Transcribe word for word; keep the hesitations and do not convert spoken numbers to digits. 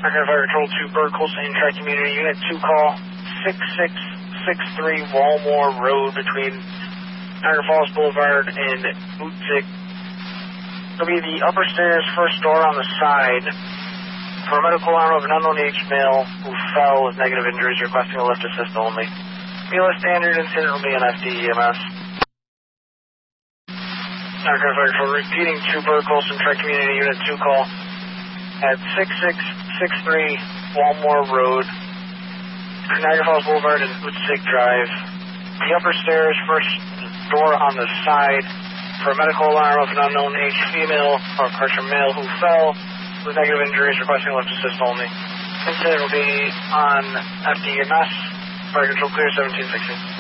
Fire Control two, Bird Colson, Track Community Unit two, call six six six three Walmore Road between Niagara Falls Boulevard and Bootzig. It'll be the upper stairs, first door on the side. For a medical arm of an unknown age male who fell with negative injuries, requesting a lift assist only. B L S standard incident will be an F D E M S. Niagara Fire Control repeating two, Bird Colson, Track Community Unit two, call at six six six three Walmore Road, Niagara Falls Boulevard and Bootzig Drive. The upper stairs, first door on the side. For a medical alarm of an unknown age female or correction male who fell with negative injuries, requesting lift assist only. Incident will be on F D E M S. Fire Control clear seventeen sixteen.